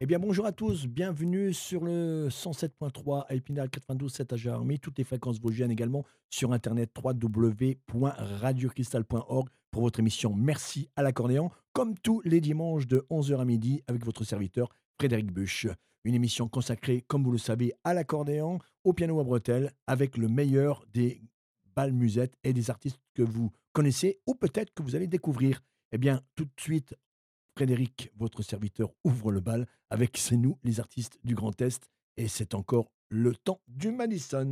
Eh bien, bonjour à tous, bienvenue sur le 107.3 à Épinal, 92.7 à Jarmy, toutes les fréquences vosgiennes également sur internet www.radiocristal.org pour votre émission Merci à l'accordéon, comme tous les dimanches de 11 heures à midi avec votre serviteur Frédéric Buch. Une émission consacrée, comme vous le savez, à l'accordéon, au piano à bretelles, avec le meilleur des bals musettes et des artistes que vous connaissez ou peut-être que vous allez découvrir. Eh bien, tout de suite, Frédéric, votre serviteur, ouvre le bal avec C'est nous, les artistes du Grand Est, et c'est encore le temps du Madison.